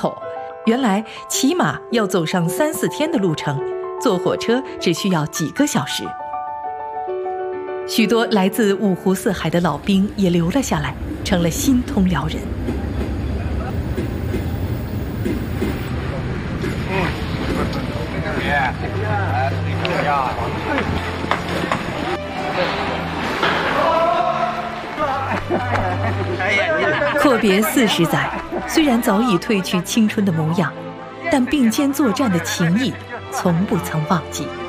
口，原来骑马要走上3、4天的路程，坐火车只需要几个小时。许多来自五湖四海的老兵也留了下来，成了新通辽人。阔别40载，虽然早已褪去青春的模样，但并肩作战的情谊从不曾忘记。